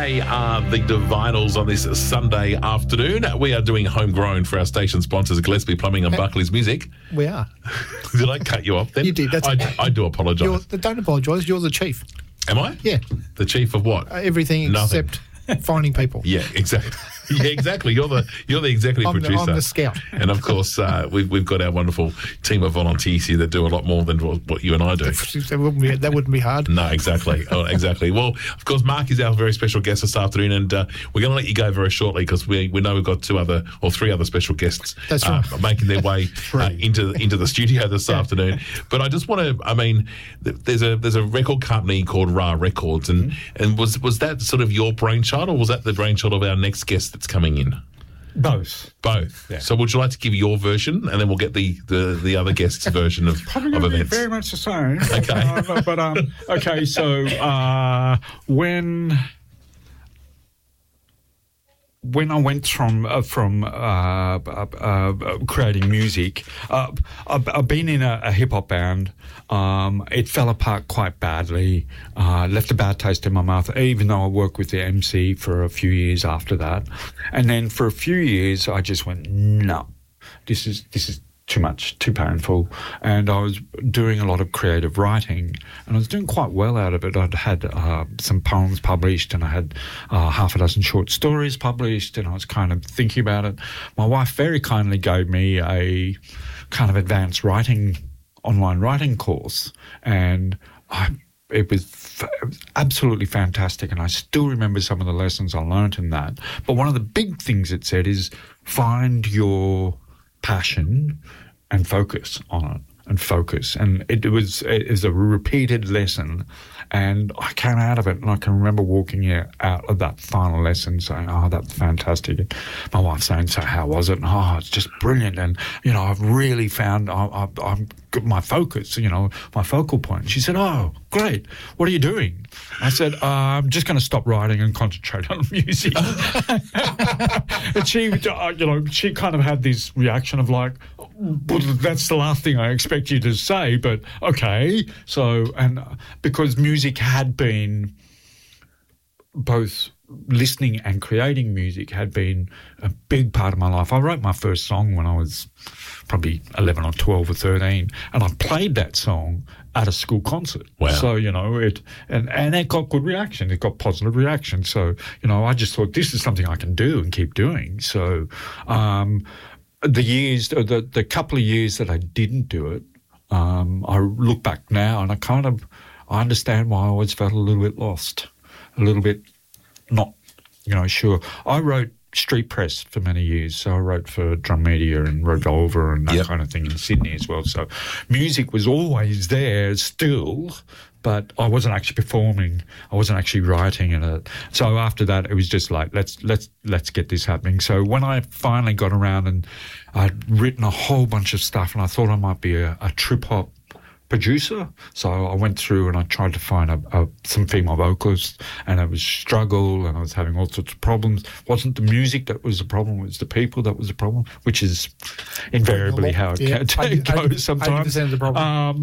They are the Divinals on this Sunday afternoon. We are doing Homegrown for our station sponsors, Gillespie Plumbing and Buckley's Music. We are. Did I cut you off then? You did. That's I do apologise. Don't apologise. You're the chief. Am I? Yeah. The chief of what? Everything Nothing. except finding people. Yeah, exactly. Yeah, exactly. You're the executive producer. I'm the scout. And of course, we've got our wonderful team of volunteers here that do a lot more than what you and I do. That wouldn't be hard. No, exactly. Oh, exactly. Well, of course, Mark is our very special guest this afternoon, and we're going to let you go very shortly because we know we've got three other special guests making their way into the studio this afternoon. But I just want to, there's a record company called Ra Records, and was that sort of your brainchild, or was that the brainchild of our next guest that's coming in? Both. Yeah. So would you like to give your version, and then we'll get the other guest's version of events? Very much the same. Okay. Okay. So when I went from creating music, I've been in a hip hop band. It fell apart quite badly. Left a bad taste in my mouth, even though I worked with the MC for a few years after that. And then for a few years, I just went, no, this is too much, too painful. And I was doing a lot of creative writing, and I was doing quite well out of it. I'd had some poems published, and I had half a dozen short stories published, and I was kind of thinking about it. My wife very kindly gave me a kind of advanced online writing course, and it was absolutely fantastic, and I still remember some of the lessons I learned in that. But one of the big things it said is find your passion and focus on it, and it was a repeated lesson, and I came out of it, and I can remember walking out of that final lesson saying, oh, that's fantastic. And my wife saying, so how was it? And, oh, it's just brilliant, and I've really found I've got my focus, my focal point. She said, oh, great, what are you doing? I said, I'm just going to stop writing and concentrate on music. And she kind of had this reaction of like, well, that's the last thing I expect you to say, but okay. So, and because music had been, both listening and creating music had been a big part of my life. I wrote my first song when I was probably 11 or 12 or 13, and I played that song at a school concert. Wow. So, it got good reaction. It got positive reaction. So, I just thought this is something I can do and keep doing. So, the couple of years that I didn't do it, I look back now and I understand why I always felt a little bit lost, a little bit not, sure. I wrote street press for many years, so I wrote for Drum Media and Revolver and that kind of thing in Sydney as well. So music was always there still, but I wasn't actually performing. I wasn't actually writing it. So after that, it was just like, let's get this happening. So when I finally got around and I'd written a whole bunch of stuff, and I thought I might be a trip hop producer, so I went through and I tried to find some female vocalists, and it was struggle, and I was having all sorts of problems. It wasn't the music that was the problem, it was the people that was the problem, which is invariably how it goes sometimes. 80% of the problem.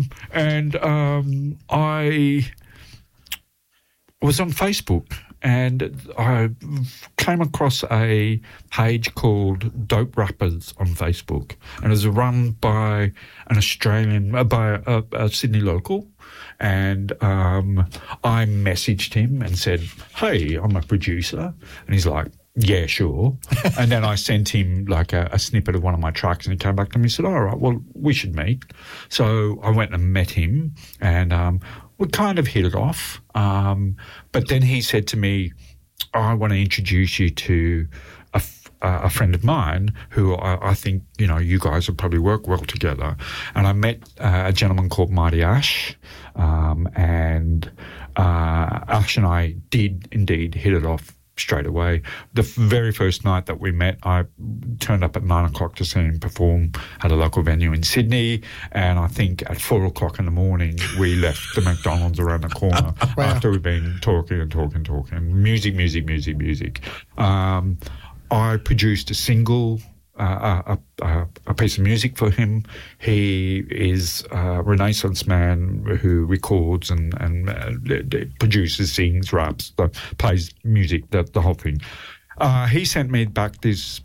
I was on Facebook, and I came across a page called Dope Rappers on Facebook, and it was run by an Australian, by a Sydney local, and I messaged him and said, hey, I'm a producer, and he's like, yeah, sure. And then I sent him like a snippet of one of my tracks, and he came back to me and said, all right, well, we should meet. So I went and met him, and we kind of hit it off. But then he said to me, I want to introduce you to a friend of mine who I think, you guys would probably work well together. And I met a gentleman called Mighty Ash, and Ash and I did indeed hit it off straight away. The very first night that we met, I turned up at 9 o'clock to see him perform at a local venue in Sydney, and I think at 4 o'clock in the morning we left the McDonald's around the corner after we'd been talking. Music. I produced a single a piece of music for him. He is a Renaissance man who records and produces, sings, raps, plays music, the whole thing. He sent me back his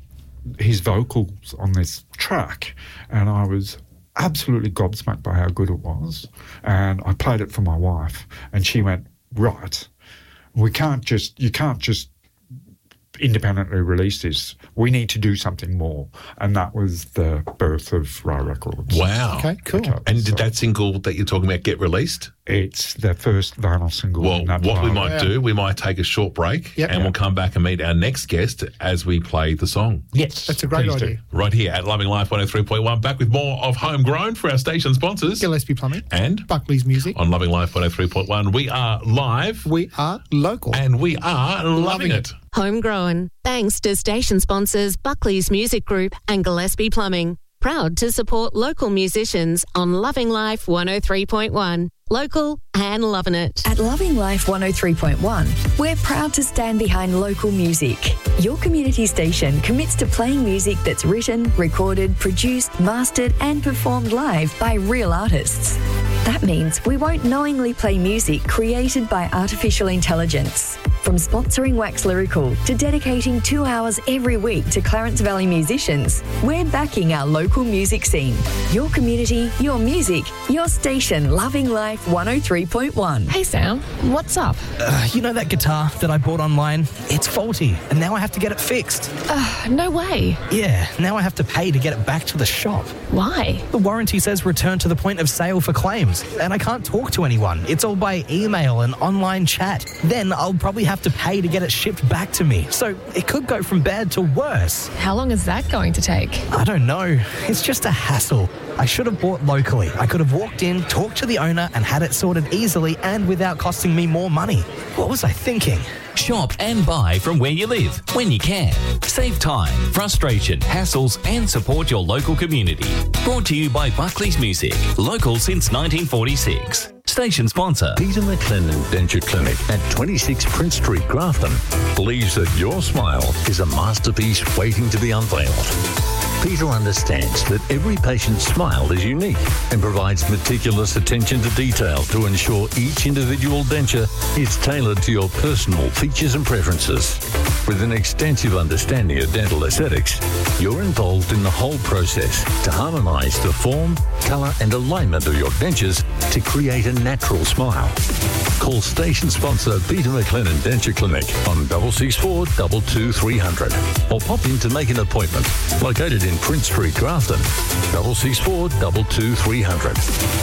vocals on this track, and I was absolutely gobsmacked by how good it was. And I played it for my wife, and she went, right, you can't just independently release this. We need to do something more. And that was the birth of Rye Records. Wow. Okay, cool. And did that single that you're talking about get released? It's the first vinyl single. Well, in that what we vinyl. might do, we might take a short break and we'll come back and meet our next guest as we play the song. Yes, that's a great Please idea. do. Right here at Loving Life 103.1, back with more of Homegrown for our station sponsors. Gillespie Plumbing. And Buckley's Music. on Loving Life 103.1, we are live. We are local. And we are loving it. Homegrown, thanks to station sponsors Buckley's Music Group and Gillespie Plumbing. Proud to support local musicians on Loving Life 103.1. Local and loving it. At Loving Life 103.1, we're proud to stand behind local music. Your community station commits to playing music that's written, recorded, produced, mastered, and performed live by real artists. That means we won't knowingly play music created by artificial intelligence. From sponsoring Wax Lyrical to dedicating 2 hours every week to Clarence Valley musicians, we're backing our local music scene. Your community, your music, your station, Loving Life 103.1. Hey Sam, what's up? You know that guitar that I bought online? It's faulty, and now I have to get it fixed. No way. Yeah, now I have to pay to get it back to the shop. Why? The warranty says return to the point of sale for claims, and I can't talk to anyone. It's all by email and online chat. Then I'll probably have to pay to get it shipped back to me. So it could go from bad to worse. How long is that going to take? I don't know. It's just a hassle. I should have bought locally. I could have walked in, talked to the owner, and had it sorted easily and without costing me more money. What was I thinking? Shop and buy from where you live, when you can. Save time, frustration, hassles, and support your local community. Brought to you by Buckley's Music, local since 1946. Station sponsor. Peter McLennan Denture Clinic at 26 Prince Street, Grafton, believes that your smile is a masterpiece waiting to be unveiled. Peter understands that every patient's smile is unique and provides meticulous attention to detail to ensure each individual denture is tailored to your personal features and preferences. With an extensive understanding of dental aesthetics, you're involved in the whole process to harmonise the form, colour and alignment of your dentures to create a natural smile. Call station sponsor Peter McLennan Denture Clinic on 664 22300 or pop in to make an appointment. Located in Prince Street, Grafton, 664 22300.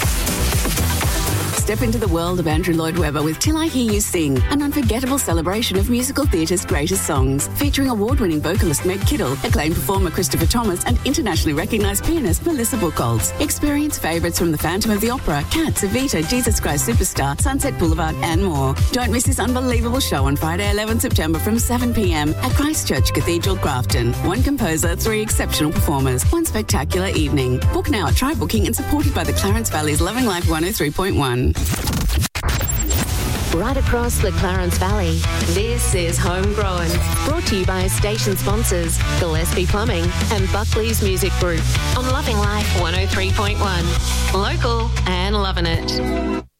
Step into the world of Andrew Lloyd Webber with Till I Hear You Sing, an unforgettable celebration of musical theatre's greatest songs, featuring award-winning vocalist Meg Kittle, acclaimed performer Christopher Thomas, and internationally recognised pianist Melissa Buchholz. Experience favourites from The Phantom of the Opera, Cats, Evita, Jesus Christ Superstar, Sunset Boulevard, and more. Don't miss this unbelievable show on Friday, 11 September from 7 p.m. at Christchurch Cathedral, Grafton. One composer, 3 exceptional performers, one spectacular evening. Book now at Try Booking and supported by the Clarence Valley's Loving Life 103.1. Right across the Clarence Valley, this is Homegrown. Brought to you by station sponsors Gillespie Plumbing and Buckley's Music Group on Loving Life 103.1. Local and loving it.